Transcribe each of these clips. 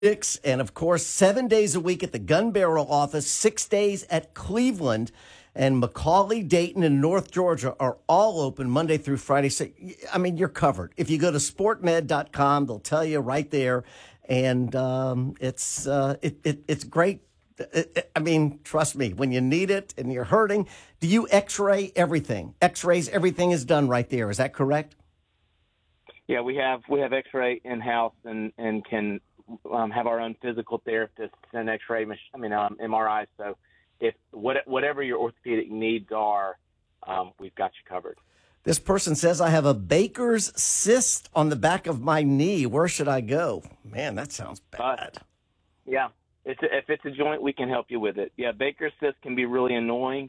And of course, 7 days a week at the Gun Barrel office, 6 days at Cleveland, and McCauley, Dayton, and North Georgia are all open Monday through Friday. So, I mean, you're covered. If you go to sportmed.com, they'll tell you right there. And it's great. I mean, trust me, when you need it and you're hurting, do you x-ray everything? X-rays, everything is done right there. Is that correct? Yeah, we have X-ray in-house and can have our own physical therapist and X-ray, MRI. So if whatever your orthopedic needs are, we've got you covered. This person says, I have a Baker's cyst on the back of my knee. Where should I go? Man, that sounds bad. Yeah, if it's a joint, we can help you with it. Yeah, Baker's cyst can be really annoying.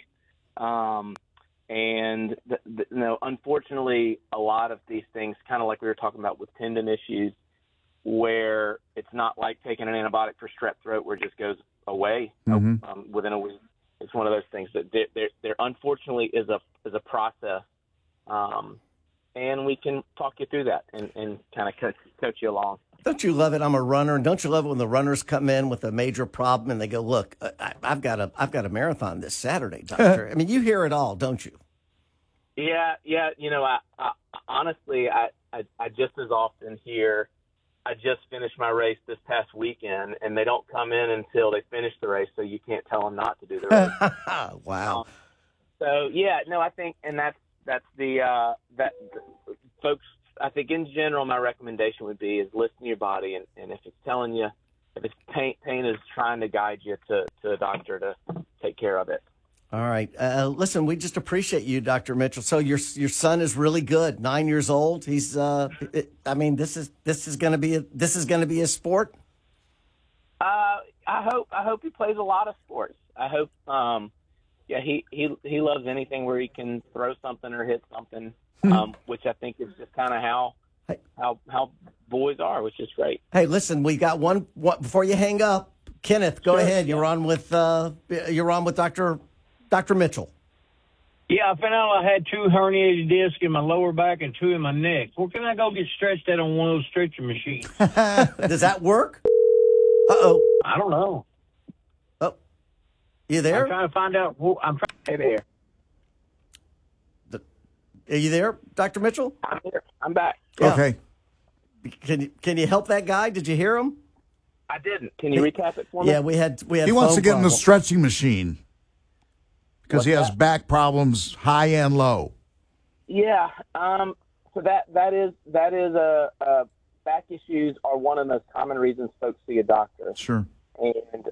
And unfortunately, a lot of these things, kind of like we were talking about with tendon issues, where it's not like taking an antibiotic for strep throat where it just goes away within a week. It's one of those things that there unfortunately is a process, and we can talk you through that and kind of coach you along. Don't you love it? I'm a runner, and don't you love it when the runners come in with a major problem and they go, "Look, I've got a marathon this Saturday, doctor." I mean, you hear it all, don't you? Yeah. You know, I honestly, I just as often hear, I just finished my race this past weekend, and they don't come in until they finish the race, so you can't tell them not to do the race. Wow. So yeah, no, I think, and that's the folks. I think in general, my recommendation would be is listen to your body, and if it's telling you, if it's pain is trying to guide you to a doctor to take care of it. All right. Listen, we just appreciate you, Dr. Mitchell. So your son is really good. 9 years old. He's. This is going to be a sport. I hope he plays a lot of sports. I hope. He loves anything where he can throw something or hit something, which I think is just kind of how boys are, which is great. Hey, listen, we got one before you hang up. Kenneth, go ahead. You're on with Dr. Mitchell. Yeah, I found out I had 2 herniated discs in my lower back and 2 in my neck. Where can I go get stretched out on one of those stretcher machines? Does that work? Uh-oh. I don't know. Oh, you there? I'm trying to find out. Hey there. Are you there, Dr. Mitchell? I'm here. I'm back. Yeah. Okay. Can you help that guy? Did you hear him? I didn't. Can you recap it for me? Yeah, we had. He wants to get in the stretching machine because he has back problems, high and low. Yeah. So that is back issues are one of the most common reasons folks see a doctor. Sure. And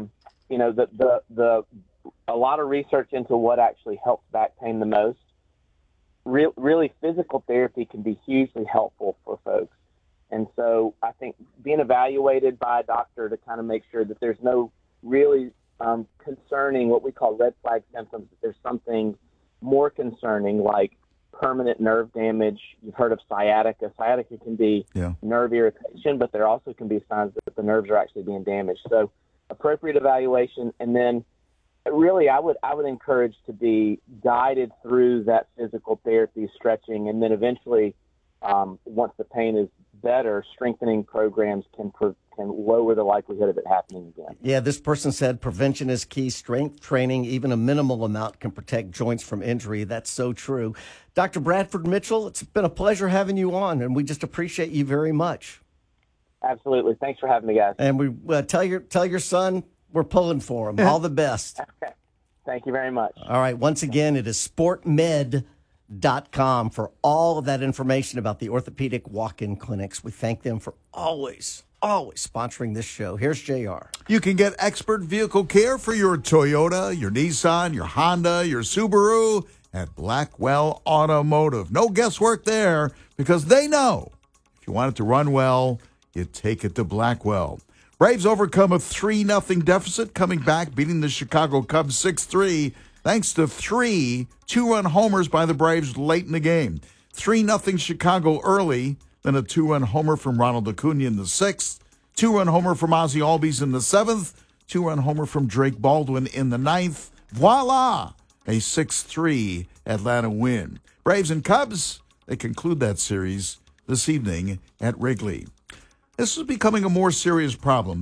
a lot of research into what actually helps back pain the most. Really, physical therapy can be hugely helpful for folks. And so I think being evaluated by a doctor to kind of make sure that there's no really concerning, what we call red flag symptoms, that there's something more concerning like permanent nerve damage. You've heard of sciatica. Sciatica can be nerve irritation, but there also can be signs that the nerves are actually being damaged. So appropriate evaluation, and then really I would encourage to be guided through that physical therapy, stretching, and then eventually once the pain is better, strengthening programs can lower the likelihood of it happening again. Yeah, this person said prevention is key. Strength training, even a minimal amount, can protect joints from injury. That's so true. Dr. Bradford Mitchell, it's been a pleasure having you on, and we just appreciate you very much. Absolutely. Thanks for having me, guys. And we tell your son we're pulling for him. All the best. Okay. Thank you very much. All right. Once again, it is sportmed.com for all of that information about the orthopedic walk-in clinics. We thank them for always sponsoring this show. Here's JR. You can get expert vehicle care for your Toyota, your Nissan, your Honda, your Subaru at Blackwell Automotive. No guesswork there because they know if you want it to run well, you take it to Blackwell. Braves overcome a 3-0 deficit, coming back, beating the Chicago Cubs 6-3, thanks to 3 two-run homers by the Braves late in the game. 3-0 Chicago early, then a 2-run homer from Ronald Acuna in the 6th, 2-run homer from Ozzie Albies in the 7th, 2-run homer from Drake Baldwin in the 9th. Voila! A 6-3 Atlanta win. Braves and Cubs, they conclude that series this evening at Wrigley. This is becoming a more serious problem.